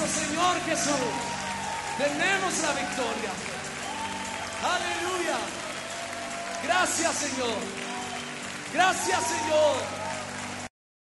Señor Jesús. Tenemos la victoria. Aleluya. Gracias, Señor. Gracias, Señor.